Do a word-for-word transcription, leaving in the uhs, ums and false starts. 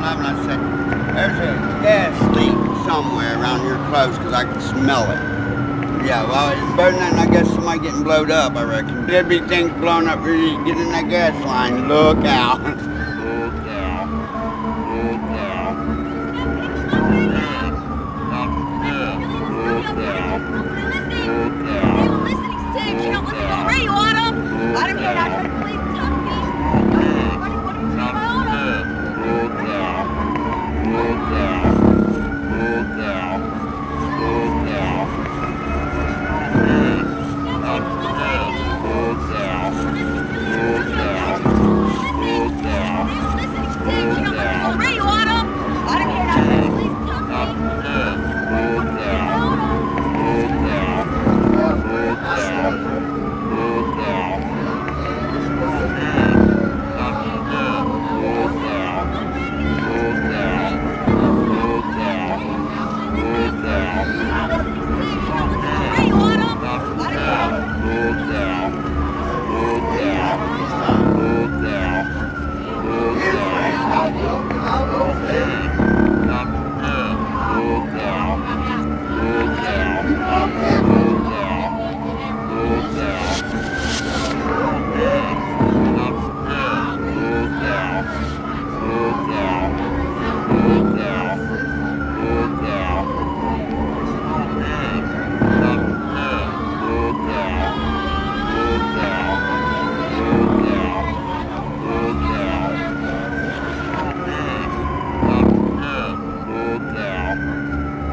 eleven, I said, there's a gas leak somewhere around here close because I can smell it. Yeah, well, it's better than I guess somebody getting blowed up, I reckon. There'd be things blowing up where you get in that gas line. Look out. Look out. Look out. Listening sticks, you don't listen to the radio, Autumn. I don't care.